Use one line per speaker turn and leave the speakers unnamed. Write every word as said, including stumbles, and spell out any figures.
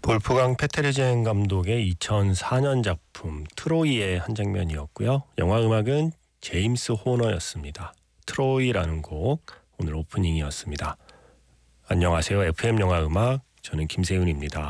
볼프강 페테르젠 감독의 이천사 년 작품 트로이의 한 장면이었고요. 영화 음악은 제임스 호너였습니다. 트로이라는 곡 오늘 오프닝이었습니다. 안녕하세요. 에프엠 영화 음악 저는 김세윤입니다.